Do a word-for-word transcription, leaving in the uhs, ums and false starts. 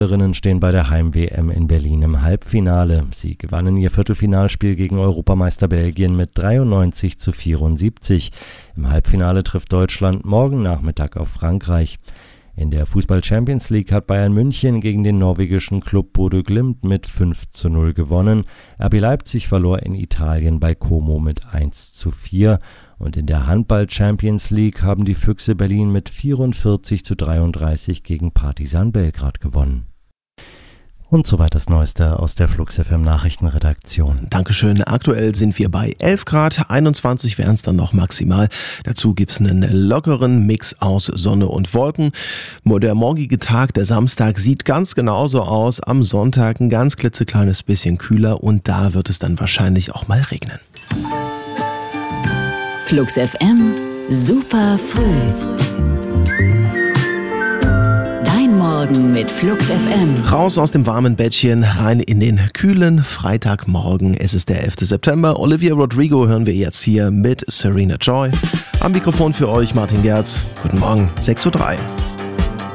Die stehen bei der Heim-W M in Berlin im Halbfinale. Sie gewannen ihr Viertelfinalspiel gegen Europameister Belgien mit dreiundneunzig zu vierundsiebzig. Im Halbfinale trifft Deutschland morgen Nachmittag auf Frankreich. In der Fußball-Champions League hat Bayern München gegen den norwegischen Club Bodø Glimt mit fünf zu null gewonnen. R B Leipzig verlor in Italien bei Como mit eins zu vier. Und in der Handball-Champions League haben die Füchse Berlin mit vierundvierzig zu dreiunddreißig gegen Partizan Belgrad gewonnen. Und soweit das Neueste aus der Flux F M Nachrichtenredaktion. Dankeschön. Aktuell sind wir bei elf Grad, einundzwanzig wären es dann noch maximal. Dazu gibt es einen lockeren Mix aus Sonne und Wolken. Der morgige Tag, der Samstag, sieht ganz genauso aus. Am Sonntag ein ganz klitzekleines bisschen kühler und da wird es dann wahrscheinlich auch mal regnen. Flux F M, super früh. Morgen mit Flux F M. Raus aus dem warmen Bettchen, rein in den kühlen Freitagmorgen. Es ist der elfte September. Olivia Rodrigo hören wir jetzt hier mit Serena Joy. Am Mikrofon für euch Martin Gerz. Guten Morgen, sechs Uhr drei.